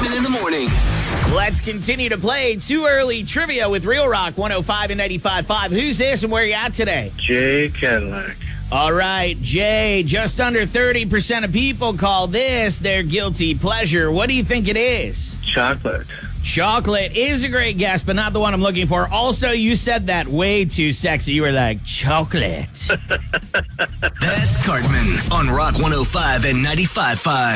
Cartman in the morning. Let's continue to play Too Early Trivia with Real Rock 105 and 95.5. Who's this and where you at today? Jay Cadillac. All right, Jay, just under 30% of people call this their guilty pleasure. What do you think it is? Chocolate. Chocolate is a great guess, but not the one I'm looking for. Also, you said that way too sexy. You were like, chocolate. That's Cartman on Rock 105 and 95.5.